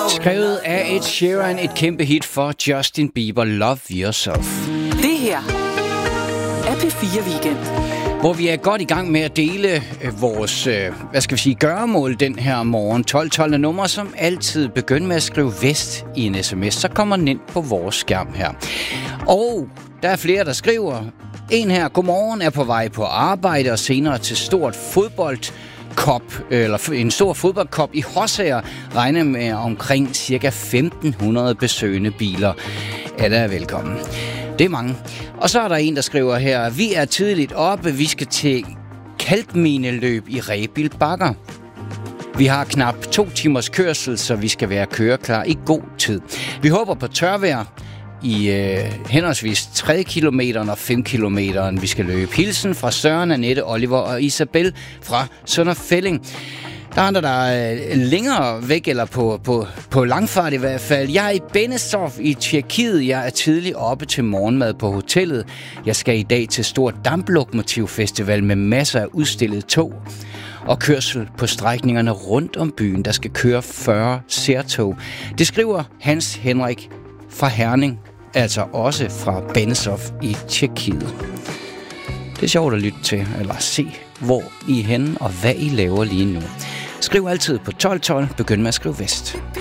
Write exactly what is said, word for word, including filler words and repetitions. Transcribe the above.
Skrevet af Ed Sheeran, et kæmpe hit for Justin Bieber, Love Yourself. Det her er P fire Weekend, hvor vi er godt i gang med at dele øh, vores, øh, hvad skal vi sige, gøremål den her morgen. tolv tolv nummer, som altid begynder med at skrive vest i en sms, så kommer den ind på vores skærm her. Og der er flere, der skriver. En her, godmorgen, er på vej på arbejde og senere til stort fodboldkop, eller en stor fodboldkop i Horsager, regner med omkring cirka femten hundrede besøgende biler. Alle er velkommen. Det er mange. Og så er der en, der skriver her, vi er tidligt oppe, vi skal til kalkmineløb i Rebild Bakker. Vi har knap to timers kørsel, så vi skal være køreklar i god tid. Vi håber på tørvejr i øh, henholdsvis tre kilometer og fem kilometer, vi skal løbe. Hilsen fra Søren, Annette, Oliver og Isabel fra Sønderfælling. Der er andre, der er længere væk, eller på, på, på langfart i hvert fald. Jeg er i Benešov i Tjekkiet. Jeg er tidligt oppe til morgenmad på hotellet. Jeg skal i dag til stor damplokomotivfestival med masser af udstillede tog og kørsel på strækningerne rundt om byen. Der skal køre fyrre særtog. Det skriver Hans Henrik fra Herning, altså også fra Benešov i Tjekkiet. Det er sjovt at lytte til, eller se, hvor I er henne og hvad I laver lige nu. Skriv altid på tolv tolv. Begynd med at skrive vest. P